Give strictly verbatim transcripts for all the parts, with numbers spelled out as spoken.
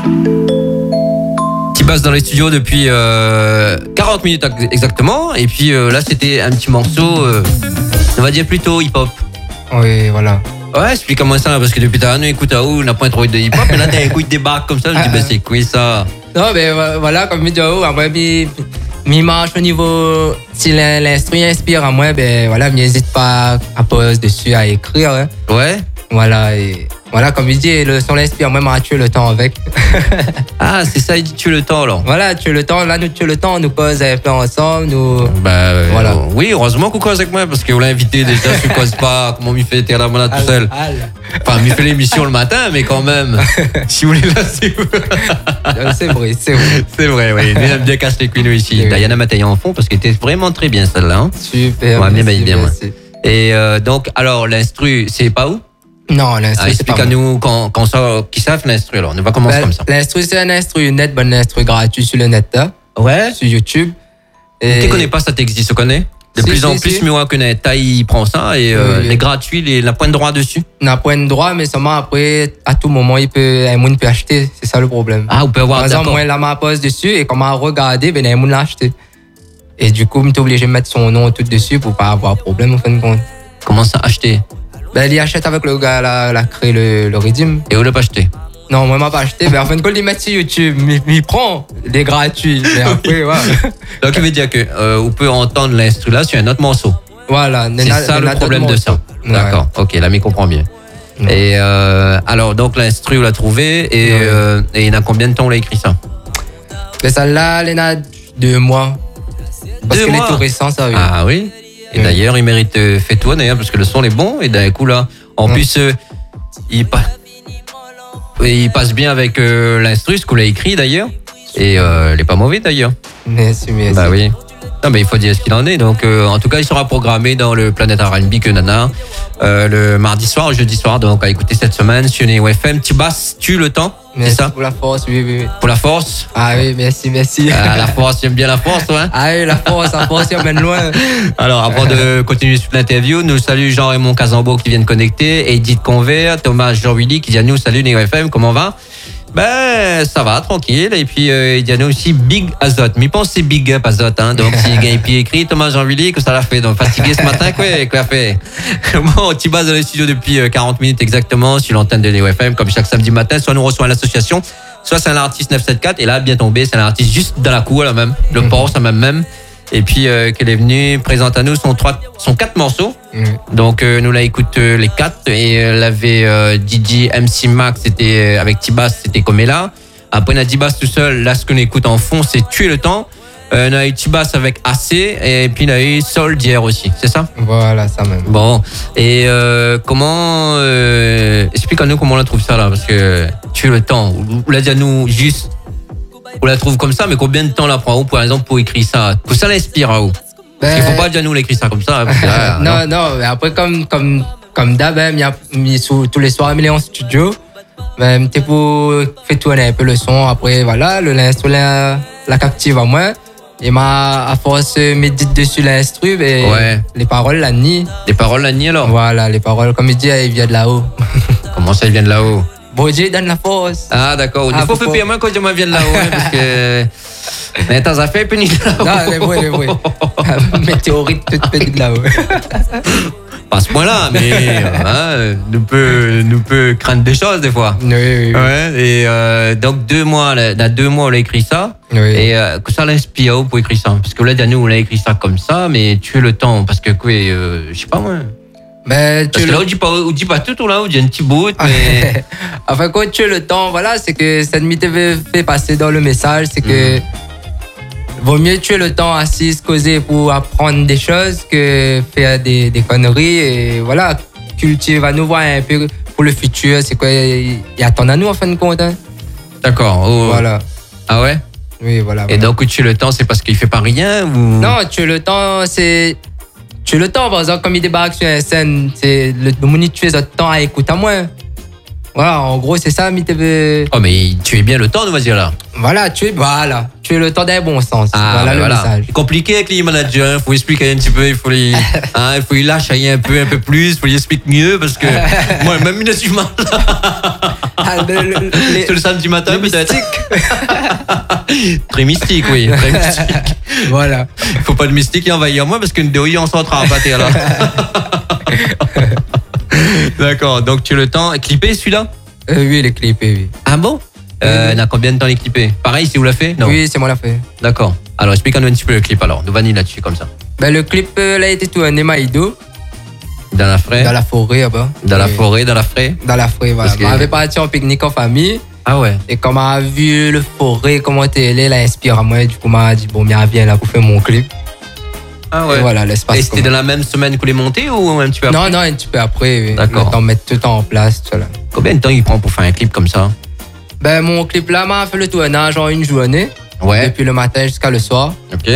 T-Bass dans les studios depuis euh, quarante minutes exactement. Et puis euh, là, c'était un petit morceau, euh, on va dire plutôt hip-hop. Oui, voilà. Ouais, explique-moi ça, parce que depuis ta année, écoute, à où on n'a pas trouvé de hip-hop, et là, t'as un coup de débarque comme ça, je me dis, ben c'est quoi ça? Non, mais voilà, comme je dis, après, mi, mi marche au niveau, si l'instrument inspire à moi, ben voilà, n'hésite pas à poser dessus, à écrire. Hein. Ouais. Voilà, et voilà, comme il dit, le son l'inspire, moi, à tuer le temps avec. Ah, c'est ça, il dit tuer le temps, alors. Voilà, tuer le temps, là, nous tuer le temps, on nous cause un peu ensemble, nous. Bah, euh, voilà. Oui, heureusement qu'on cause avec moi, parce qu'on l'a invité déjà, je ne cause pas, comment il fait, t'es là, là tout seul. Enfin, il fait l'émission le matin, mais quand même, si vous voulez, là, c'est C'est vrai, c'est vrai. C'est vrai, oui. Il aime bien casser les couilles, nous, ici. Diana Mataillon en fond, parce qu'elle était vraiment très bien, celle-là. Hein. Super. Ouais, bien, bien, bien. Et euh, donc, alors, l'instru, c'est pas où? Non, l'instru, ah, explique à nous quand, quand ça, qui savent l'instru, alors. On va commencer ben, comme ça. L'instru, c'est un instru net, bon instru gratuit sur le net, là. Ouais. Sur YouTube. Et... Tu ne connais pas, ça t'existe, tu connais? De si, plus si, en plus, si. Miwa connaît. Taï prend ça et euh, oui, les oui. gratuits, les, la pointe droit dessus. La pointe droit, mais seulement après, à tout moment, il peut, un monde peut acheter. C'est ça le problème. Ah, on peut avoir. Par exemple, moi, la ma pose dessus et quand m'a regardé, ben, un monde l'a acheté. Et du coup, je suis obligé de mettre son nom tout dessus pour pas avoir de problème, en fin de compte. Comment ça, acheter? Ben, il achète avec le gars, là, là, créé le, le Redeem. Et où l'a pas acheté? Non, moi, je n'ai pas acheté. Mais en fin de compte, il met sur YouTube. Il prend les gratuits. Mais après, voilà. Donc, il veut dire que euh, on peut entendre l'instru là sur un autre morceau. Voilà. C'est ça le problème de ça. Ouais. D'accord. Ok, là, mais comprend bien. Ouais. Et euh, alors, donc, l'instru, on l'a trouvé. Et, ouais. euh, et il y a combien de temps on l'a écrit ça? Mais celle-là, il y a deux mois. Parce deux que mois. les tout récents, ça, oui. Ah oui. Et ouais. D'ailleurs, il mérite euh, fais-toi, d'ailleurs, parce que le son est bon. Et d'un coup, là, en ouais. plus, euh, il passe. Et il passe bien avec euh, l'instru, ce qu'on l'a écrit d'ailleurs. Et euh, il n'est pas mauvais d'ailleurs. Merci, merci. Bah oui. Non, mais il faut dire ce qu'il en est. Donc, euh, en tout cas, il sera programmé dans le Planète R and B que Nana euh, le mardi soir, jeudi soir. Donc, à écouter cette semaine sur Néo F M. T-Bass, tue le temps. Merci c'est ça? Pour la force, oui, oui. Pour la force? Ah oui, merci, merci. Ah, la force, j'aime bien la force, toi. Hein? Ah oui, la force, la force, elle mène loin. Alors, avant de continuer sur l'interview, nous salue Jean-Raymond Casambeau qui vient de connecter, Edith Convert, Thomas Jean-Willy qui dit à nous, salut Néo F M, comment va? Ben, ça va, tranquille. Et puis, euh, il y a aussi Big Azote. Mais pense c'est Big Up Azote, hein. Donc, s'il y a un pied écrit, Thomas Jean-Willy, que ça l'a fait. Donc, fatigué ce matin, quoi, quoi fait. Bon, T-Bass dans les studios depuis quarante minutes exactement, sur l'antenne de Néo F M, comme chaque samedi matin. Soit nous reçoit l'association, soit c'est un artiste neuf cent soixante-quatorze. Et là, bien tombé, c'est un artiste juste dans la cour, là même. Le port, ça même même. Et puis, euh, qu'elle est venue, présente à nous son trois, son quatre morceaux. Mmh. Donc, euh, nous la écoute euh, les quatre. Et elle avait euh, D J M C Max, c'était euh, avec T-Bass, c'était comme là. Après, on a T-Bass tout seul. Là, ce qu'on écoute en fond, c'est Tuer le temps. Euh, on a eu T-Bass avec A C. Et puis, on a eu Soul d'hier aussi. C'est ça? Voilà, ça même. Bon. Et euh, comment... Euh, explique-nous comment on trouve ça, là. Parce que Tuer le temps, on l'a dit à nous juste... On la trouve comme ça, mais combien de temps la prend, par exemple, pour écrire ça? Que ça l'inspire à où? Parce qu'il ne faut pas dire nous l'écrire ça comme ça. Parce que, là, non, non, non, mais après, comme, comme, comme d'hab, il y a mis sous, tous les soirs, il est en studio. Même t'es pour faire tourner un peu le son. Après, voilà, le l'instru la, la captive à moi. Et ma, à force de méditer dessus l'instru, ben, ouais. Les paroles la nient. Les paroles la nient alors? Voilà, les paroles, comme il dit, elles viennent de là-haut. Comment ça, elles viennent de là-haut? Bon Dieu donne la force. Ah d'accord. Des ah, fois, faut payer moins quand je viens de là-haut, hein, parce que mais t'as fait pénis de là-haut. Non, mais oui, mais oui. Météorite toute pénis de là-haut. Pas à ce point-là, mais hein, nous peut, nous peut craindre des choses des fois. Oui, oui, oui. Ouais. Et euh, donc deux mois, dans deux mois, on a écrit ça. Oui. Et euh, que ça l'inspire pour écrire ça. Parce que là, nous, on a écrit ça comme ça, mais tuer le temps, parce que quoi, euh, je sais pas moi. Mais Parce que là, on dit pas, on dit pas tout, là, on dit un petit bout, mais... Enfin, quand tu as le temps, voilà, c'est que ça me fait passer dans le message, c'est que mmh. Vaut mieux tuer le temps assis, causer pour apprendre des choses que faire des, des conneries. Et voilà, cultive à nous voir un peu pour le futur, c'est quoi, il y a ton à nous en fin de compte. Hein. D'accord. Oh. Voilà. Ah ouais? Oui, voilà. Et voilà. donc, tuer le temps, c'est parce qu'il fait pas rien ou... Non, tuer le temps, c'est... Tu le temps, par exemple, comme il débarque sur une scène, c'est le monde tu es le temps à écouter à moi. Voilà, en gros, c'est ça, mi te veut. Oh, mais tu es bien le temps, on va dire là. Voilà, tu es, voilà. tuer le temps dans le bon sens. Ah, voilà ben le voilà. message. C'est compliqué avec les managers, il faut expliquer un petit peu, il faut les, hein, il faut les lâcher un peu, un peu plus, il faut les expliquer mieux parce que moi, même une suis mal. Ah, le, le, les, C'est le samedi matin le peut-être. mystique. Très mystique, oui, très mystique. Voilà. Faut pas de mystique et envahir moi parce qu'une deux on s'en à battre là. D'accord, donc tu as le temps. Clippé celui-là? Euh, oui, il est clippé, oui. Ah bon? Euh, Oui. il a combien de temps les clippé? Pareil, si vous l'a fait? Non. Oui, c'est moi l'a fait. D'accord. Alors explique-nous un petit peu le clip alors. Nous vanille là-dessus comme ça. Ben, le clip, euh, là, a été tourné à Maïdo, Dans la forêt? dans la forêt, là-bas. Dans la Et- forêt, dans la forêt? Dans la forêt, voilà. Parce que- On avait parti en pique-nique en famille. Ah ouais. Et quand on a vu le forêt, comment t'es là, il a inspiré à moi. Du coup, on m'a dit, bon, viens, viens là pour faire mon clip. Ah Et voilà, l'espace. Et c'était dans la même semaine que les montées ou un petit peu Non, après? non, un petit peu après. Oui. D'accord. Le temps de mettre tout en place, tout ça là. Combien de temps il prend pour faire un clip comme ça? Ben, mon clip là m'a fait le tournage en une journée. Ouais. Depuis le matin jusqu'à le soir. Ok.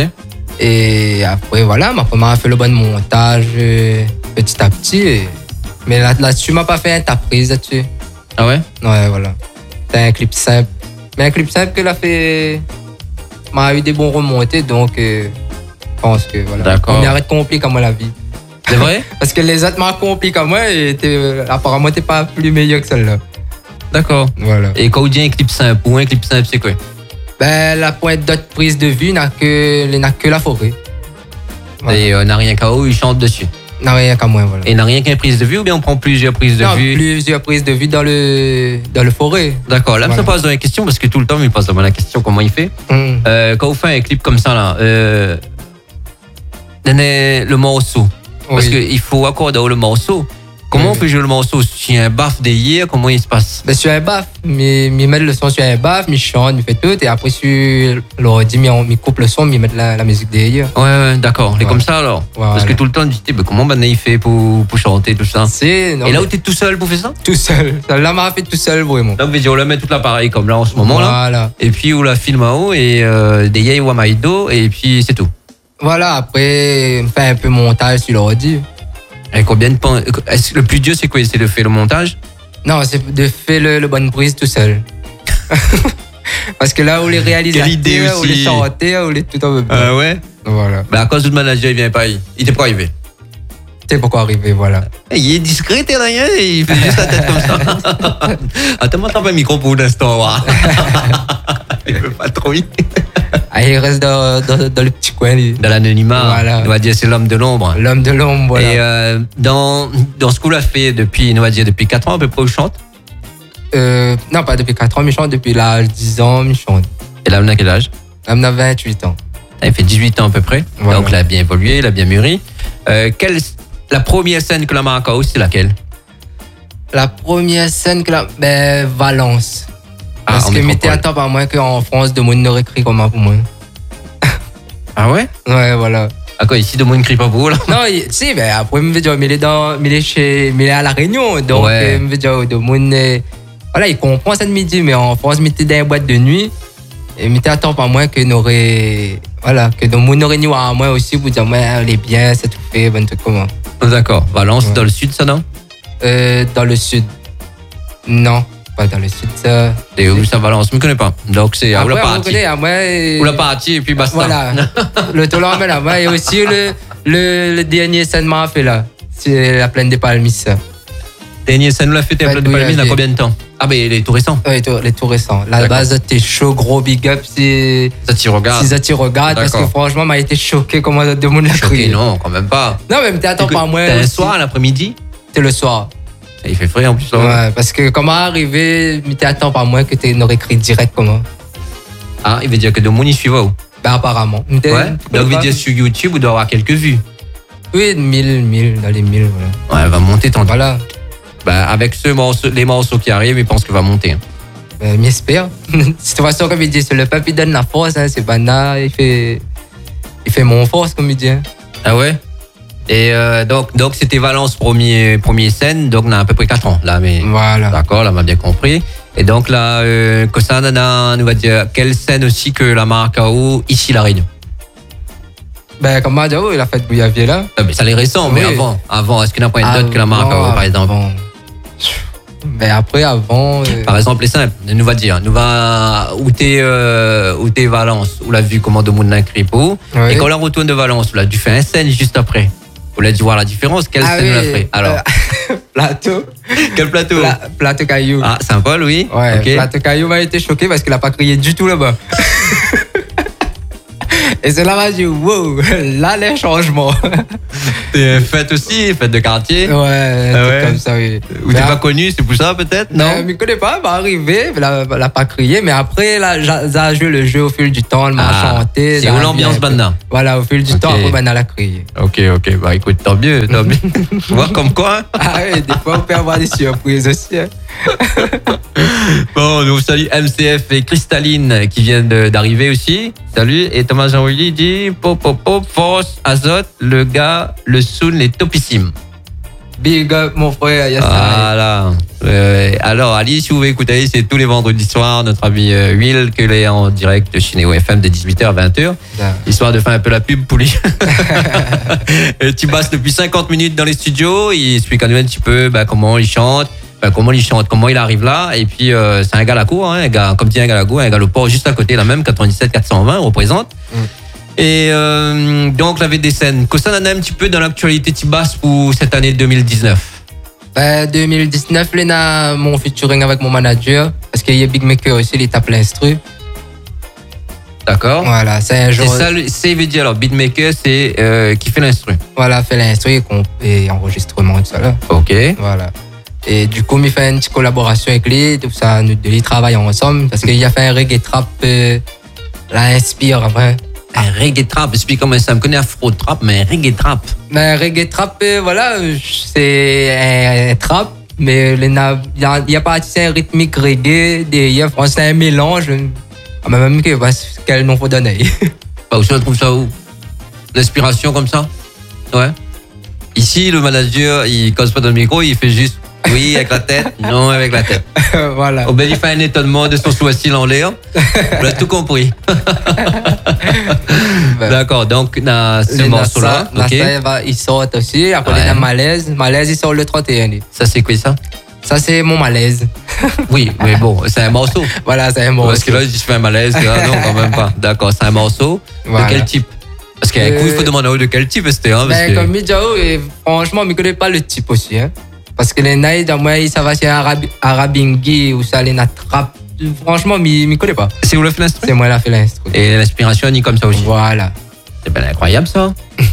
Et après, voilà, ma on m'a fait le bon montage euh, petit à petit. et- Mais là- là-dessus, m'a pas fait un tape prise là-dessus. Ah ouais? Ouais, voilà. C'est un clip simple. Mais un clip simple que l'a fait. M'a eu des bons remontées, donc euh, je pense que voilà. D'accord. On arrête compliqué comme moi la vie. C'est vrai? Parce que les autres m'ont compliqué comme moi et t'es- euh, apparemment t'es pas plus meilleur que celle-là. D'accord. Voilà. Et quand on dit un clip simple ou un clip simple, c'est quoi? Ben, la pointe d'autres prise de vue n'a que, n'a que la forêt. Voilà. Et euh, n'a rien qu'à haut, il chante dessus. Non, rien qu'à moi, voilà. Et n'a rien qu'une prise de vue ou bien on prend plusieurs prises de non, vue? plusieurs prises de vue dans le, dans le forêt. D'accord, là, Voilà. ça passe dans la question parce que tout le temps, il passe dans la question comment il fait. Hum. Euh, quand vous faites un clip comme ça, là, euh, donnez le morceau. Parce Oui. qu'il faut accorder le morceau. Comment Oui. on peut jouer le morceau? Si y a un baf derrière, comment il se passe? Ben, sur un baf, mais me mettre le son sur un baf, me chante, me fait tout, et après sur l'ordi, me me coupe le son, me mettre la, la musique derrière. Ouais, ouais, d'accord. C'est Voilà. comme ça alors. Voilà. Parce que tout le temps, tu te dis, ben, comment ben, il fait pour, pour chanter tout ça? C'est, non, Et là où mais tu es tout seul pour faire ça? tout seul. Là, m'a fait tout seul, vraiment. Donc, on le met toute l'appareil comme là en ce moment là. Voilà. Et puis, on la filme en haut et euh, des yay ou Maïdo et puis c'est tout. Voilà, après, on fait un peu montage sur l'ordi. Et combien de temps? Est-ce que le plus dur, c'est quoi? C'est de faire le montage? Non, c'est de faire le, le bonne prise tout seul. Parce que là où les réalisateurs, idée où aussi. les chanteurs, où les tout en même temps. ouais. Voilà. Ben, à cause du manager, il vient pas. Il il était pas arrivé. C'est pourquoi arriver, voilà. Eh, Il est discret, t'es rien, il fait juste la tête comme ça. Attends, moi, t'as pas un micro pour l'instant, ouais. Il veut pas trop. Ah, il reste dans, dans, dans le petit coin, lui. Dans l'anonymat, Voilà. on va dire c'est l'homme de l'ombre. L'homme de l'ombre, voilà. Et euh, dans, dans ce qu'on a fait depuis, on va dire, depuis quatre ans à peu près, où je chante. Euh, non, pas depuis quatre ans, mais je chante depuis l'âge de dix ans, mais je chante. Et là, on a quel âge? Là, on a vingt-huit ans. Il fait dix-huit ans à peu près. Voilà. Donc, il a bien évolué, il a bien mûri. Euh, quelle, la première scène que la marque a, c'est laquelle? La première scène que la... Ben, Valence. Ah, Parce en que métropole. mettez à temps par moi qu'en France, de monde n'aurait écrit comme moi pour moi. Ah ouais? Ouais, voilà. Ah quoi, ici, de moins ne crie pas pour vous, là? Non, il- si, mais après, je me dis, mais il est dans, mais il est chez, mais il est à La Réunion. Donc, Ouais. euh, je me dis, oh, de monde, euh, voilà, il comprend ça de midi, mais en France, mettez dans une boîte de nuit. Et mettez à temps par moi que n'aurait, voilà, que de monde aurait à moi aussi pour dire, ouais, elle est bien, c'est tout fait, bon truc comment. D'accord. Valence, Ouais. dans le sud, ça, non? Euh, dans le sud. Non, pas dans le sud, ça. Et où ça, Valence? Je ne connais pas. Donc, c'est à où la Après, vous partie. connaissez, à moi. euh, Où la partie, et puis basta. Voilà. Le Toulon, mais là-bas. Et aussi le, le, le dernier scène m'a fait là. C'est la plaine des Palmis. ça. Dernier, ça nous l'a fait, t'es Ouais, plein de oui, palmis, il y a oui. combien de temps? Ah, ben, il est tout récent. Ouais, tout- les tout récents. La D'accord. base, t'es chaud, gros big up. Si, Ça, tu regardes. si ça t'y regarde, parce que D'accord. franchement, m'a été choqué comment tout le monde l'a Choqué, crié. non, quand même pas. Non, mais t'es attends pas moi. T'as un aussi. soir, l'après-midi? C'est le soir. Il fait frais en plus. là. Ouais, parce que comment arriver, mais t'es attends pas moi que t'es n'aurais écrit direct comment. Ah, il veut dire que de monde, il suit vous. Ben, apparemment. T'es- Ouais. tu peux Donc, il pas- veut dire sur YouTube, il doit avoir quelques vues. Oui, mille, mille, dans les mille, voilà. Ouais, elle va monter tant. Voilà. Bah, avec ce morceau, les morceaux qui arrivent, il pense qu'il va monter. hein. Ben, m'espère. De toute façon, comme il dit, c'est le peuple qui donne la force, hein, c'est Bana, il fait, il fait mon force, comme il dit. hein. Ah ouais? Et euh, donc, donc c'était Valence, premier, premier scène, donc on a à peu près quatre ans là. Mais Voilà. d'accord, là, on a bien compris. Et donc là, euh, que ça, on a, on va dire, quelle scène aussi que la marque a où, ici, la Réunion? Ben, comme on dit, oh, il a fait Bouillavier là. Ah, mais ça, les récents, mais Oui. avant, avant, est-ce qu'il n'y en a pas une d'autre que la marque a où, par exemple? Bon. Mais après, avant. Euh... Par exemple, les simples, nous va dire, nous va où t'es, euh, où t'es Valence, où l'a vu comment de monde d'un cripot. Oui. Et quand on retourne de Valence, où l'a dû faire un scène juste après. Vous l'avez dû voir la différence. Quelle ah scène oui, l'a fait? Alors. Plateau. Quel plateau? Pla- plateau Caillou. Ah, sympa, Louis. Ouais. Okay. Plateau Caillou m'a été choqué parce qu'il a pas crié du tout là-bas. Et c'est là m'a dit wow, là les changements. T'es fête aussi, fête de quartier. Ouais, ah ouais. Comme ça, oui. Ou t'es pas connu, c'est pour ça peut-être? Non. Je ne connais pas, elle m'a arrivé, elle n'a pas crié, mais après, là, j'ai, j'ai joué le jeu au fil du temps, elle m'a ah, chanté. C'est où l'ambiance maintenant? Voilà, au fil du okay. temps, après, ben, elle a crié. Ok, ok, bah écoute, tant mieux, tant mieux. Voir comme quoi. Hein? Ah oui, des fois, on peut avoir des surprises aussi. Hein. Bon, nous salut M C F et Cristalline qui viennent de, d'arriver aussi. Salut. Et Thomas Jean-Willy dit pop, pop, pop, force, azote, le gars, le soun, les topissimes. Big up, mon frère. Yes, voilà. Euh, alors, Ali, si vous voulez écouter, c'est tous les vendredis soirs, notre ami euh, Will, que est en direct chez Neo F M de dix-huit heures à vingt heures. Yeah. Histoire de faire un peu la pub pour lui. Tu passes depuis cinquante minutes dans les studios. Il explique à nous un petit peu bah, comment il chante. Ben, comment il chante, comment il arrive là, et puis euh, c'est un gars à la cour, hein, un gars, comme dit un gars à la cour, un gars au port juste à côté, là même, quatre-vingt-dix-sept quatre cent vingt représente. Mm. Et euh, donc, là, avait des scènes. Qu'est-ce qu'on en a un petit peu dans l'actualité Tibas pour cette année deux mille dix-neuf? Ben, deux mille dix-neuf, là, on a mon featuring avec mon manager, parce qu'il y a Big Maker aussi, il tape l'instru. D'accord. Voilà, c'est un genre. C'est ça, c'est veut dire alors, beatmaker, c'est euh, qui fait l'instru. Voilà, fait l'instru et enregistrement et tout ça là. Ok. Voilà. Et du coup, il fait une petite collaboration avec lui, tout ça, nous deux, ils travaillent ensemble, parce qu'il a fait un reggae trap, euh, là, inspire, après. Un reggae trap, explique comment ça me connaît afro trap, mais un reggae trap. Mais un reggae trap, euh, voilà, c'est un, un trap, mais il n'y a, y a pas un rythmique reggae, c'est un mélange. Même que, bah, quel nom faut donner. Bah, où on trouve ça où? L'inspiration comme ça? Ouais. Ici, le manager, il cause pas dans le micro, il fait juste oui avec la tête, non avec la tête. Voilà. Au ben, il fait un étonnement de son sourcil en l'air. On a tout compris. Ben, d'accord, donc dans ce morceau-là, okay. Ça, il, va, il sort aussi. Après, ouais. Il y a Malaise. Malaise, il sort le trente et un. Ça, c'est quoi ça? Ça, c'est mon malaise. Oui, mais bon, c'est un morceau. Voilà, c'est un morceau. Parce que là, je fais un malaise. Là, non, quand même pas. D'accord, c'est un morceau. Voilà. De quel type? Parce qu'un euh, coup, il faut demander de quel type c'était. Hein, ben, que... Comme Midjao, franchement, je ne connais pas le type aussi. Hein. Parce que les naïs, dans moi, ça va sur Arab, Arabingui ou ça, les natrap. Franchement, je ne connais pas. C'est vous le fait l'instru? C'est moi qui fait l'instru. Et l'inspiration, ni comme ça aussi. Voilà. C'est bien incroyable, ça.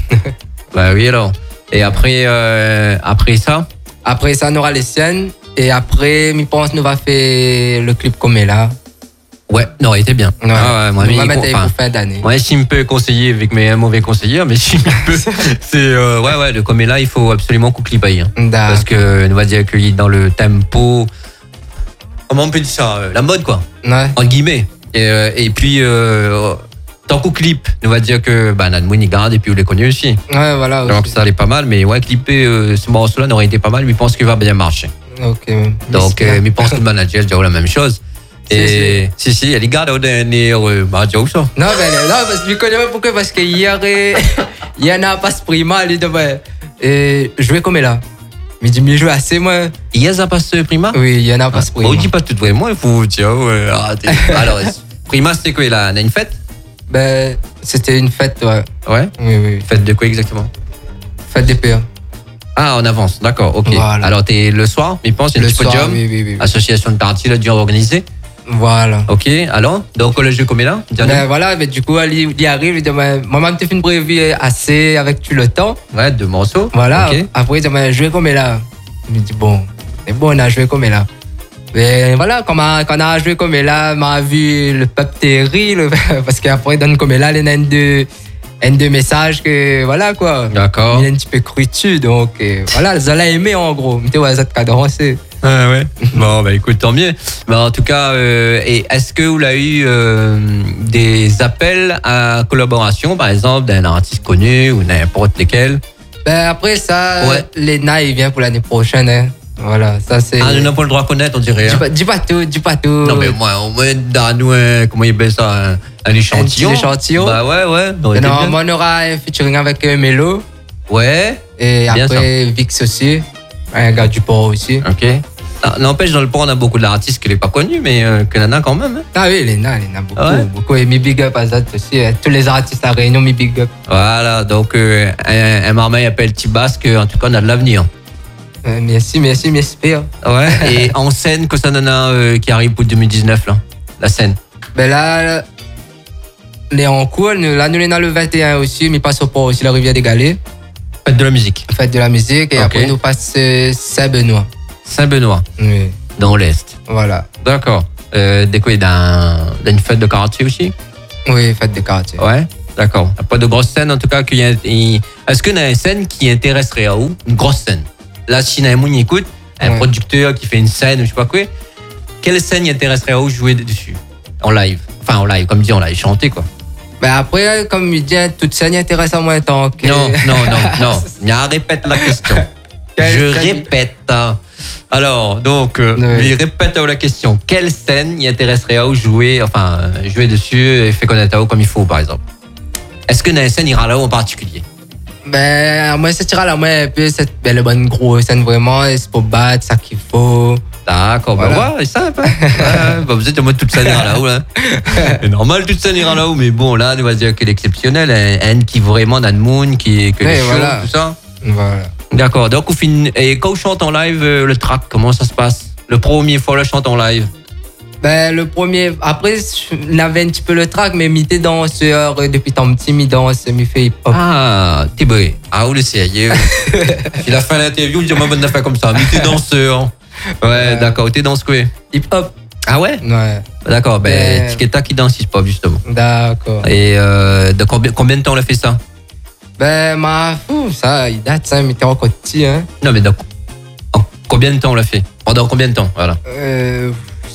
Bah oui, alors. Et après, euh, après ça? Après ça, on aura les scènes. Et après, je pense nous va faire le clip comme là. Ouais, non, il était bien. Ouais. Ah ouais, moi, on va mettre pour fin d'année. Ouais, si me peut conseiller avec mes mauvais conseillers, mais si me peut, c'est euh, ouais, ouais, le comme là, il faut absolument qu'on clip aille. Hein. Parce que nous va dire accueilli dans le tempo. Comment on peut dire ça? La mode, quoi. Ouais. En guillemets. Et, euh, et puis, euh, tant qu'au clip, nous va dire que bah, Nadmouni garde et puis on les connaît aussi. Ouais, voilà. Donc ça allait pas mal, mais ouais, clipper euh, ce morceau-là n'aurait été pas mal, mais je pense qu'il va bien marcher. Ok. Donc, euh, je pense que le manager dirait la même chose. Et si, si, elle garde au dernier, bah, tu ça. Non, mais non, parce que je connais pas pourquoi, parce qu'hier, il y en a pas ce prima, il devait jouer comme là. Mais il dit, jouer assez, moi. Il y a pas ce prima? Oui, il y en a pas ce prima. On dit pas tout vraiment, il faut, tiens, ouais. Alors, prima, c'était quoi, là? On a une fête? Ben, c'était une fête, ouais. Ouais? Oui, oui. Fête de quoi exactement? Fête des P A. Ah, en avance, d'accord, ok. Voilà. Alors, t'es le soir, il pense, il y a un petit podium. Oui, oui, oui. Association de parties, là, dû organiser. Voilà. Ok, alors, donc le jeu comme là? Ben voilà, mais du coup, il y arrive, il dit, moi-même, tu fais une prévue assez avec tout le temps. Ouais, deux morceaux. Voilà, okay. Après, il dit, jouer comme là. Il me dit, bon, c'est bon, on a joué comme là. Mais voilà, quand on a, quand on a joué comme là, on a vu le peuple terrible, parce qu'après, dans comme là, il y a un deux, un deux messages que, voilà quoi. D'accord. Il est un petit peu cru dessus, donc euh, voilà, ils ont aimé en gros. Mais tu vois, ça te cadencé. Ah ouais. Bon, bah écoute, tant mieux. Bah, en tout cas, euh, et est-ce que vous avez eu euh, des appels à collaboration, par exemple, d'un artiste connu ou n'importe lesquels? Ben après ça, ouais. Lena, il vient pour l'année prochaine. Hein. Voilà, ça c'est. Ah, nous n'avons pas le droit de connaître, on dirait. Dis, hein. pas, dis pas tout, dis pas tout. Non, mais moi, au moins, dans nous, un, comment il appelle ça, un, un échantillon. Un petit échantillon. Bah ouais, ouais. Non, moi, on aura un featuring avec euh, Melo. Ouais. Et bien après, ça. Vix aussi. Un gars du port aussi. Ok. Ah, n'empêche, dans le port, on a beaucoup d'artistes qui n'est pas connu, mais euh, qu'il y en a quand même. Hein. Ah oui, il y en a, il y en a beaucoup. Ouais. beaucoup. Et mi big up à ça aussi. euh, Tous les artistes à Réunion, mi big up. Voilà, donc euh, un, un marmaille appelle Tibasque, en tout cas, on a de l'avenir. Euh, merci, merci, merci. Père. Ouais, et en scène, que ça en a euh, qui arrive pour deux mille dix-neuf, là, la scène. Ben là, on est en cours. Nous- Là, nous, on est dans le vingt et un aussi, mais passe au port aussi, la rivière des Galets. Faites de la musique. Fête de la musique. Et Ok. après, nous passe euh, Saint-Benoît. Saint-Benoît, Oui, dans l'Est. voilà. D'accord. Euh, de quoi, d'un, d'une fête de quartier aussi? Oui, fête de quartier. Ouais, d'accord. Pas de grosse scène, en tout cas. Qu'il y a, il- Est-ce qu'il y a une scène qui intéresserait à vous? Une grosse scène. Là, si un monde écoute, un Ouais. producteur qui fait une scène, ou je sais pas quoi, quelle scène y intéresserait à vous jouer dessus? En live. Enfin, en live, comme dit, en live, chanter, quoi. Ben après, comme il dit, toute scène intéresse à moi tant que. Non, non, non, non. Je répète la question. Quelle Je scène? répète. hein. Alors, donc, euh, Oui. lui répète la question. Quelle scène y intéresserait à vous jouer, enfin, euh, jouer dessus et fait connaître à vous comme il faut, par exemple? Est-ce que dans une scène ira là-haut en particulier? Ben, moi, ça tira la main un peu, cette belle bonne grosse scène vraiment, et c'est pour battre, ça qu'il faut. D'accord, Voilà. bah ouais, c'est simple. Hein. Ouais, bah vous êtes en mode toute scène ira là-haut, là. C'est normal, toute scène ira là-haut, mais bon, là, on va dire qu'elle est exceptionnelle. Un, un qui vraiment dans le monde, qui, que Oui, les shows, voilà. tout ça. Voilà. D'accord, donc, au fin, et quand vous chantez en live, euh, le track, comment ça se passe? Le premier fois, le chante en live. Ben, le premier, après, on avait un petit peu le track, mais mi t'es danseur, euh, depuis tant petit, mi danse, mi fait hip-hop. Ah, t'es beau. Ah, vous le sérieux. Il a fait l'interview, il dit, moi, bonne affaire comme ça. Mais t'es danseur. Ouais, Ouais. d'accord, t'es danse quoi? Hip-hop. Ah ouais? Ouais, D'accord, ben, Ben- Tiketa qui danse hip-hop, justement. d'accord. Et euh, de combien, combien de temps on a fait ça? Ben, ma fou, ça, il date, ça, mais t'es encore petit, hein. Non, mais donc, en combien de temps on l'a fait? Pendant combien de temps? Voilà. Euh.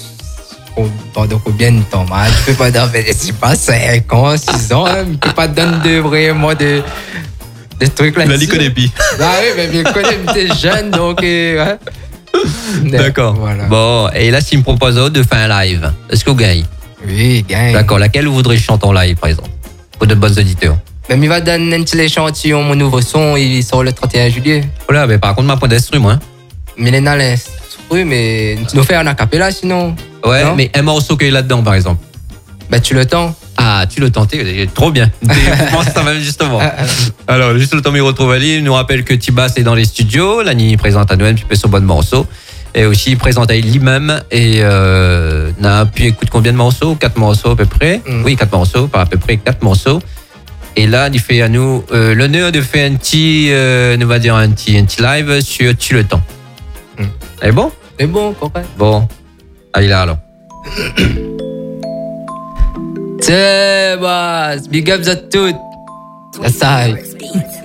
oh, Pendant combien de temps, man? Je peux pas dire, ben, c'est pas cinq ans, six ans, hein, mais tu peux pas te donner de, vraiment de, des trucs là-dessus. plus. Ah oui, mais bien connu, mais t'es jeune, donc. euh, ouais. D'accord. Voilà. Bon, et là, s'il me propose de faire un live, est-ce que vous gagnez? Oui, gagne. D'accord, laquelle vous voudrez chanter en live, par exemple? Pour de bons auditeurs. Mais il va donner un petit échantillon, mon nouveau son, il sort le trente et un juillet. Voilà, mais par contre, ma point d'instru, moi. hein. Mais il est dans l'instru, mais tu nous fais un acapella sinon. Ouais, Non? mais un morceau qui est là-dedans, par exemple. Ben, tu le temps. Ah, tu le tentais, trop bien. Je pense ça même justement. Alors, juste le temps de me retrouve Ali, il nous rappelle que Tibas est dans les studios. Lani présente à Noël, puis fait son bon morceau. Et aussi, il présente à lui-même. Et euh, on a pu écouter combien de morceaux? Quatre morceaux à peu près. Mm. Oui, quatre morceaux, pas à peu près quatre morceaux. Et là, il fait à nous euh, l'honneur de faire un petit, euh, on va dire un petit, un petit live sur Tu le temps. Mm. C'est bon? C'est bon, correct. Bon. Allez là alors. C'est boss, big ups à toutes. Ça, ça.